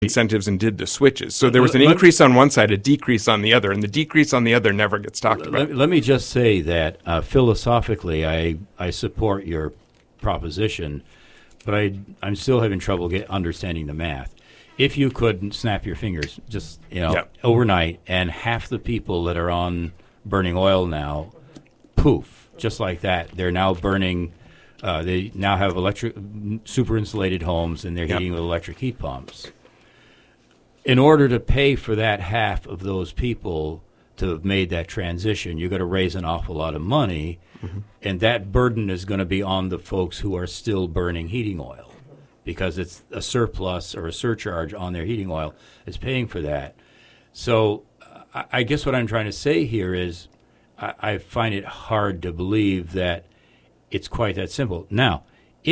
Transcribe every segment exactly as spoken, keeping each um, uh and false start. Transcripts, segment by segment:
incentives and did the switches. So there was an Let- increase on one side, a decrease on the other, and the decrease on the other never gets talked about. Let, let me just say that uh, philosophically, I, I support your proposition, but I, I'm still having trouble get understanding the math. If you could snap your fingers just you know Yep. overnight, and half the people that are on burning oil now, poof, just like that, they're now burning. Uh, they now have electric, super insulated homes, and they're Yep. heating with electric heat pumps. In order to pay for that half of those people to have made that transition, you're going to raise an awful lot of money, mm-hmm. and that burden is going to be on the folks who are still burning heating oil, because it's a surplus or a surcharge on their heating oil is paying for that. So uh, I guess what I'm trying to say here is I, I find it hard to believe that it's quite that simple. Now,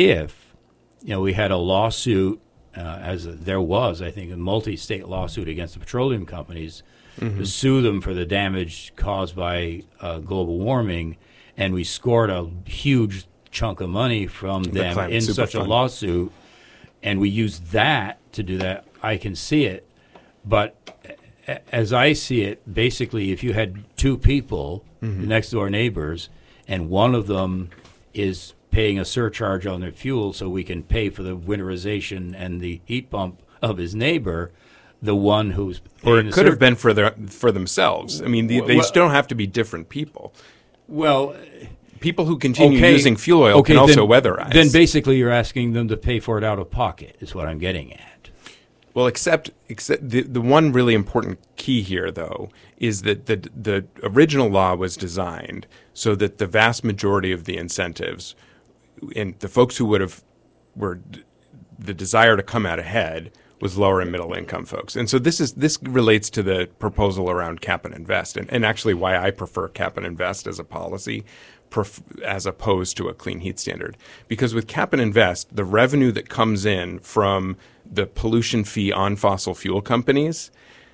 if you know we had a lawsuit, uh, as a, there was, I think, a multi-state lawsuit against the petroleum companies mm-hmm. to sue them for the damage caused by uh, global warming, and we scored a huge chunk of money from The them Climate in Super such Fund. a lawsuit, and we used that to do that, I can see it. But a- as I see it, basically, if you had two people, mm-hmm. next door neighbors, and one of them is paying a surcharge on their fuel so we can pay for the winterization and the heat pump of his neighbor, the one who's Or paying it the could have sur- been for their for themselves. I mean, the, they Well- don't have to be different people. Well, People who continue okay, using fuel oil okay, can also then, weatherize. Then basically you're asking them to pay for it out of pocket, is what I'm getting at. Well, except except the the one really important key here, though, is that the the original law was designed so that the vast majority of the incentives, and the folks who would have were d- the desire to come out ahead was lower and middle income folks. And so this is this relates to the proposal around cap and invest, and, and actually why I prefer cap and invest as a policy pref- as opposed to a clean heat standard. Because with cap and invest, the revenue that comes in from the pollution fee on fossil fuel companies,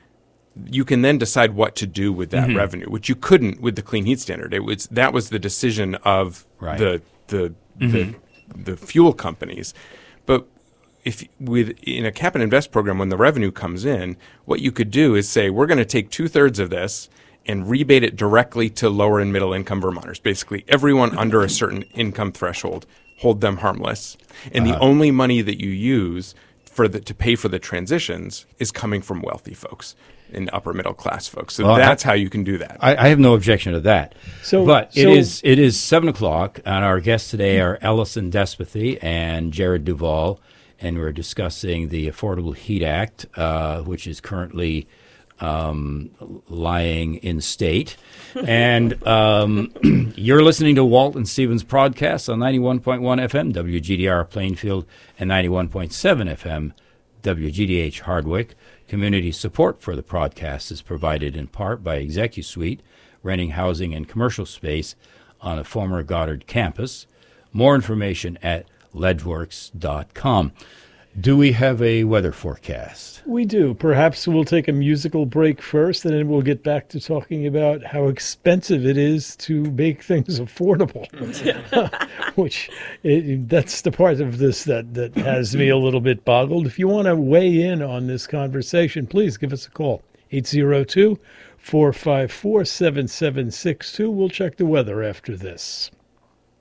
you can then decide what to do with that Mm-hmm. revenue, which you couldn't with the clean heat standard. It was that was the decision of Right. the the, Mm-hmm. the the fuel companies. But if with in a cap and invest program, when the revenue comes in, what you could do is say, we're going to take two thirds of this and rebate it directly to lower and middle income Vermonters. Basically, everyone under a certain income threshold, hold them harmless. And Uh-huh. the only money that you use for the, to pay for the transitions is coming from wealthy folks and upper middle class folks. So Well, that's how you can do that. I, I have no objection to that. So- but it so- is it is seven o'clock, and our guests today are Ellison Despathy and Jared Duvall, and we're discussing the Affordable Heat Act, uh, which is currently um, lying in state. And um, you're listening to Walt and Stevens Broadcast on ninety-one point one F M, W G D R Plainfield, and ninety-one point seven F M, W G D H Hardwick. Community support for the podcast is provided in part by ExecuSuite, renting housing and commercial space on a former Goddard campus. More information at ledgeworks dot com. Do we have a weather forecast? We do. Perhaps we'll take a musical break first, and then we'll get back to talking about how expensive it is to make things affordable. Which, it, that's the part of this that, that has me a little bit boggled. If you want to weigh in on this conversation, please give us a call. eight zero two, four five four, seven seven six two. We'll check the weather after this.